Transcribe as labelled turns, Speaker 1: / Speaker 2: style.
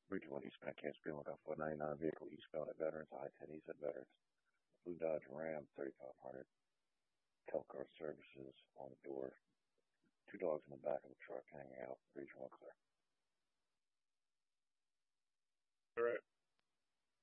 Speaker 1: Bridgewater, Eastbound Catskill, got 499 vehicle eastbound at Veterans, I-10 East at Veterans. Blue Dodge Ram 3500. Telcar services on the door. Two dogs in the back of the truck hanging out. Region 1 clear.